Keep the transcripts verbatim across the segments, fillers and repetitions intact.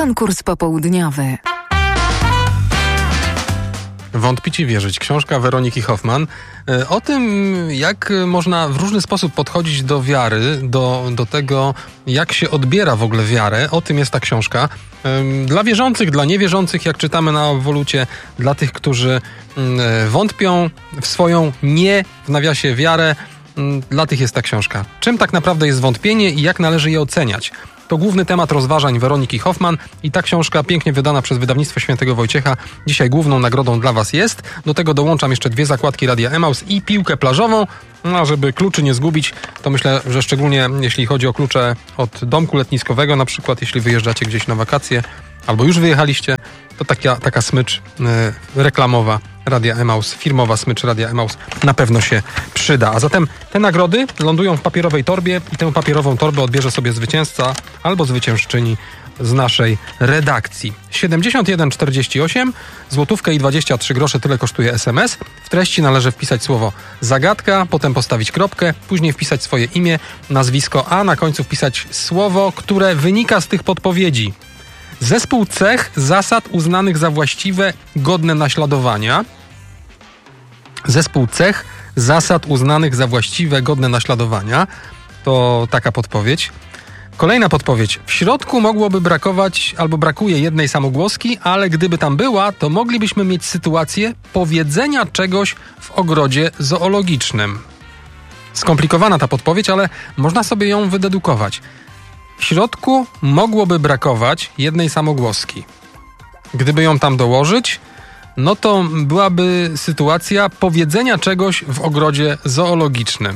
Konkurs popołudniowy. Wątpić i wierzyć. Książka Weroniki Hoffman o tym, jak można w różny sposób podchodzić do wiary, do, do tego, jak się odbiera w ogóle wiarę. O tym jest ta książka. Dla wierzących, dla niewierzących, jak czytamy na Wolucie, dla tych, którzy wątpią w swoją nie, w nawiasie, wiarę, dla tych jest ta książka. Czym tak naprawdę jest wątpienie i jak należy je oceniać? To główny temat rozważań Weroniki Hoffman i ta książka, pięknie wydana przez wydawnictwo Świętego Wojciecha, dzisiaj główną nagrodą dla Was jest. Do tego dołączam jeszcze dwie zakładki Radia Emaus i piłkę plażową. No, a żeby kluczy nie zgubić, to myślę, że szczególnie jeśli chodzi o klucze od domku letniskowego, na przykład jeśli wyjeżdżacie gdzieś na wakacje albo już wyjechaliście, to taka, taka smycz yy, reklamowa Radia Emaus, firmowa smycz Radia Emaus na pewno się przyda. A zatem te nagrody lądują w papierowej torbie i tę papierową torbę odbierze sobie zwycięzca albo zwyciężczyni z naszej redakcji. siedemdziesiąt jeden czterdzieści osiem, złotówkę i dwadzieścia trzy grosze, tyle kosztuje es em es. W treści należy wpisać słowo zagadka, potem postawić kropkę, później wpisać swoje imię, nazwisko, a na końcu wpisać słowo, które wynika z tych podpowiedzi. Zespół cech, zasad uznanych za właściwe, godne naśladowania. Zespół cech, zasad uznanych za właściwe, godne naśladowania. To taka podpowiedź. Kolejna podpowiedź. W środku mogłoby brakować albo brakuje jednej samogłoski, ale gdyby tam była, to moglibyśmy mieć sytuację powiedzenia czegoś w ogrodzie zoologicznym. Skomplikowana ta podpowiedź, ale można sobie ją wydedukować. W środku mogłoby brakować jednej samogłoski. Gdyby ją tam dołożyć, no to byłaby sytuacja powiedzenia czegoś w ogrodzie zoologicznym.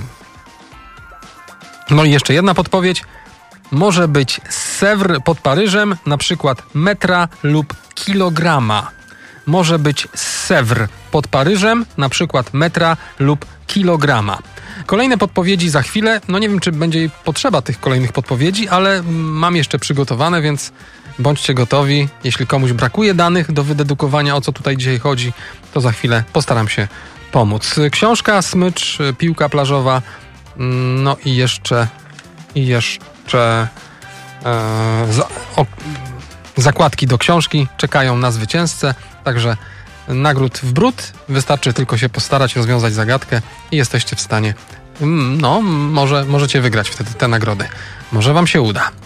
No i jeszcze jedna podpowiedź. Może być Sewr pod Paryżem, na przykład metra lub kilograma. Może być Sewr pod Paryżem, na przykład metra lub kilograma. Kolejne podpowiedzi za chwilę. No nie wiem, czy będzie potrzeba tych kolejnych podpowiedzi, ale mam jeszcze przygotowane, więc bądźcie gotowi. Jeśli komuś brakuje danych do wydedukowania, o co tutaj dzisiaj chodzi, to za chwilę postaram się pomóc. Książka, smycz, piłka plażowa, no i jeszcze i jeszcze e, za, o, zakładki do książki czekają na zwycięzcę, także nagród w bród, wystarczy tylko się postarać, rozwiązać zagadkę i jesteście w stanie, no może możecie wygrać wtedy tę nagrodę. Może Wam się uda.